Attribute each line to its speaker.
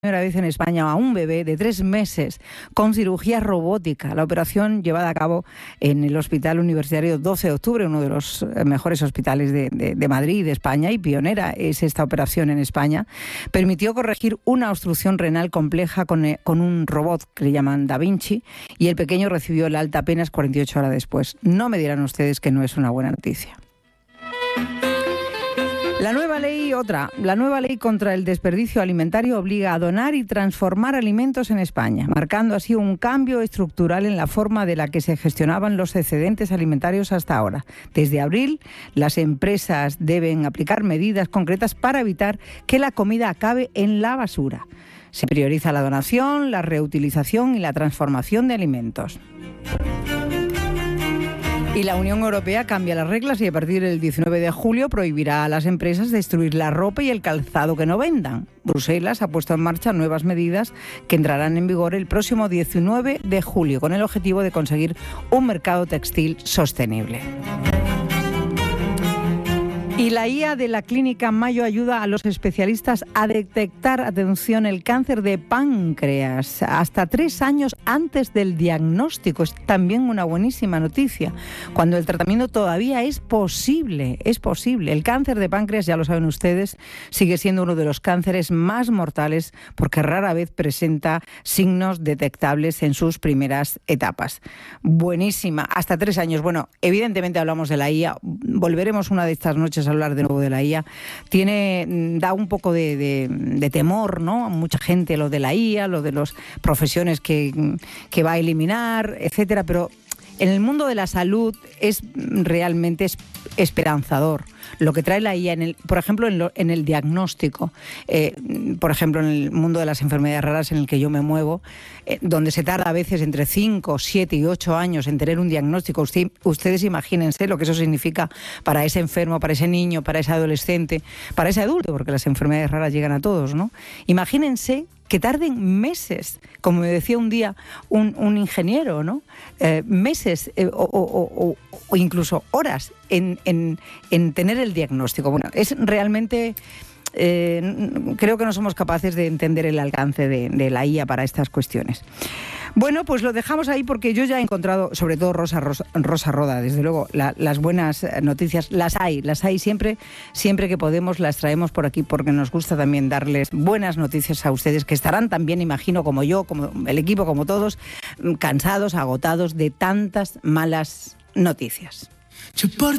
Speaker 1: Primera vez en España a un bebé de 3 meses con cirugía robótica. La operación llevada a cabo en el Hospital Universitario 12 de octubre, uno de los mejores hospitales de Madrid y de España, y pionera es esta operación en España, permitió corregir una obstrucción renal compleja con un robot que le llaman Da Vinci, y el pequeño recibió el alta apenas 48 horas después. No me dirán ustedes que no es una buena noticia. La nueva ley contra el desperdicio alimentario obliga a donar y transformar alimentos en España, marcando así un cambio estructural en la forma de la que se gestionaban los excedentes alimentarios hasta ahora. Desde abril, las empresas deben aplicar medidas concretas para evitar que la comida acabe en la basura. Se prioriza la donación, la reutilización y la transformación de alimentos. Y la Unión Europea cambia las reglas y a partir del 19 de julio prohibirá a las empresas destruir la ropa y el calzado que no vendan. Bruselas ha puesto en marcha nuevas medidas que entrarán en vigor el próximo 19 de julio con el objetivo de conseguir un mercado textil sostenible. Y la IA de la Clínica Mayo ayuda a los especialistas a detectar, atención, el cáncer de páncreas hasta 3 años antes del diagnóstico. Es también una buenísima noticia, cuando el tratamiento todavía es posible. El cáncer de páncreas, ya lo saben ustedes, sigue siendo uno de los cánceres más mortales porque rara vez presenta signos detectables en sus primeras etapas. Buenísima, hasta 3 años. Bueno, evidentemente hablamos de la IA, volveremos una de estas noches a hablar de nuevo de la IA. Da un poco de temor, ¿no? A mucha gente lo de la IA, lo de las profesiones que va a eliminar, etcétera, pero en el mundo de la salud es realmente esperanzador lo que trae la IA, por ejemplo, en el diagnóstico. Por ejemplo, en el mundo de las enfermedades raras en el que yo me muevo, donde se tarda a veces entre 5, 7 y 8 años en tener un diagnóstico. Ustedes imagínense lo que eso significa para ese enfermo, para ese niño, para ese adolescente, para ese adulto, porque las enfermedades raras llegan a todos, ¿no? Imagínense que tarden meses, como me decía un día un ingeniero, ¿no? Meses o incluso horas en tener el diagnóstico. Bueno, es realmente... creo que no somos capaces de entender el alcance de la IA para estas cuestiones. Bueno, pues lo dejamos ahí porque yo ya he encontrado, sobre todo Rosa Roda, desde luego, las buenas noticias, las hay siempre que podemos las traemos por aquí porque nos gusta también darles buenas noticias a ustedes que estarán también, imagino, como yo, como el equipo, como todos, cansados, agotados de tantas malas noticias.